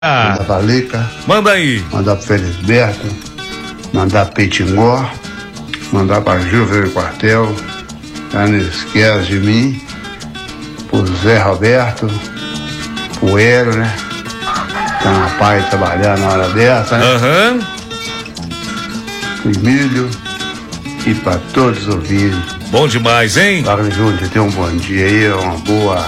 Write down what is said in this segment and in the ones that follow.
Mandar pra Lica. Manda aí. Mandar pro Felisberto. Mandar pro Pitingó. Mandar pra Júlio do Quartel. Ela não esquece de mim. Pro Zé Roberto. Pro Hélio, né? Tá na paz trabalhando na hora dessa, né? Aham. Pro Emílio. E pra todos os ouvintes. Bom demais, hein? Wagner Júnior, tenha um bom dia aí, uma boa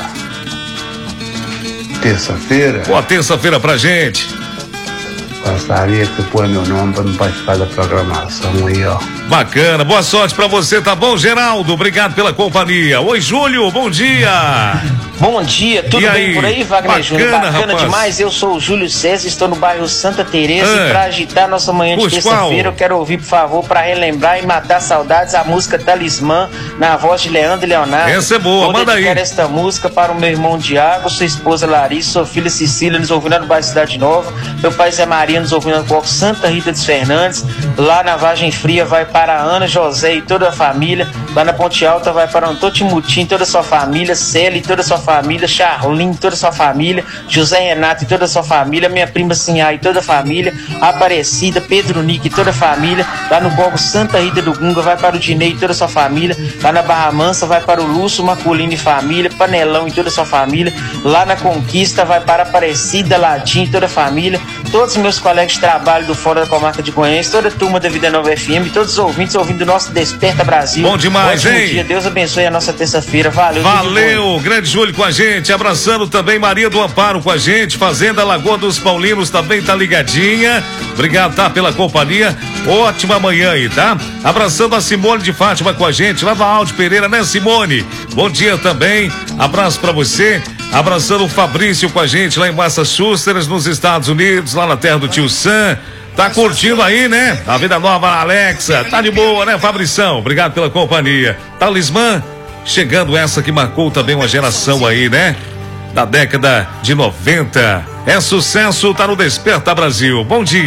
terça-feira. Boa terça-feira pra gente. Gostaria que você põe meu nome para não participar da programação aí, ó. Bacana, boa sorte pra você, tá bom, Geraldo? Obrigado pela companhia. Oi, Júlio, bom dia. Bom dia, tudo bem por aí, Wagner Júnior? Bacana demais, eu sou o Júlio César, estou no bairro Santa Teresa e pra agitar nossa manhã de terça-feira eu quero ouvir, por favor, pra relembrar e matar saudades, a música Talismã, na voz de Leandro e Leonardo. Essa é boa, manda aí. Eu quero esta música para o meu irmão Diago, sua esposa Larissa, sua filha Cecília, nos ouvindo no bairro Cidade Nova, meu pai Zé Maria, nos ouvindo no bloco Santa Rita dos Fernandes, lá na Vargem Fria vai para Ana, José e toda a família, lá na Ponte Alta vai para Antônio Timutim, toda a sua família, Célia e toda a sua família, Charlin, toda a sua família, José Renato e toda a sua família, minha prima Sinhá e toda a família, Aparecida, Pedro Nick e toda a família, lá no Bogo Santa Rita do Gunga vai para o Dinei e toda a sua família, lá na Barra Mansa vai para o Lúcio, Maculino e família, Panelão e toda a sua família, lá na Conquista vai para Aparecida, Latim e toda a família, todos os meus colegas de trabalho do Fora da Comarca de Goiânia, toda a turma da Vida Nova FM, todos os ouvintes ouvindo o nosso Desperta Brasil. Bom demais, ótimo hein? Dia. Deus abençoe a nossa terça-feira. Valeu, grande Júlio com a gente, abraçando também Maria do Amparo com a gente, Fazenda Lagoa dos Paulinos também tá ligadinha, obrigado, tá, pela companhia, ótima manhã aí, tá? Abraçando a Simone de Fátima com a gente, lá da Alde Pereira, né, Simone? Bom dia também, abraço pra você, abraçando o Fabrício com a gente lá em Massachusetts, nos Estados Unidos, lá na terra do tio Sam. Tá curtindo aí, né? A Vida Nova, Alexa. Tá de boa, né, Fabrição? Obrigado pela companhia. Talismã, chegando essa que marcou também uma geração aí, né? Da década de 90. É sucesso, tá no Desperta Brasil. Bom dia.